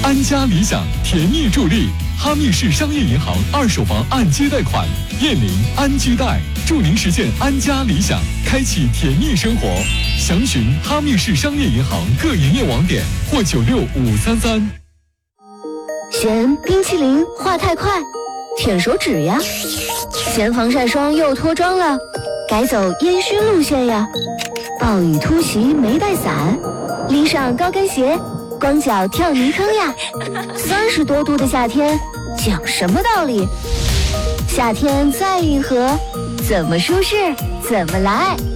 安家理想甜蜜助力，哈密市商业银行二手房按揭贷款，燕邻安居贷，助您实现安家理想，开启甜蜜生活。详询哈密市商业银行各营业网点或96533。 嫌冰淇淋化太快，舔手指呀；嫌防晒霜又脱妆了，改走烟熏路线呀。暴雨突袭没带伞，拎上高跟鞋，光脚跳泥坑呀。30多度的夏天，讲什么道理？夏天再硬核，怎么舒适怎么来。